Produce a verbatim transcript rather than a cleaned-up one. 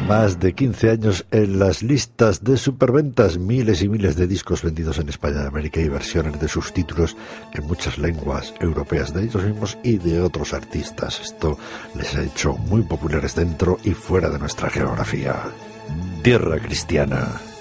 Más de quince años en las listas de superventas, miles y miles de discos vendidos en España y América y versiones de sus títulos en muchas lenguas europeas de ellos mismos y de otros artistas. Esto les ha hecho muy populares dentro y fuera de nuestra geografía. Tierra Cristiana.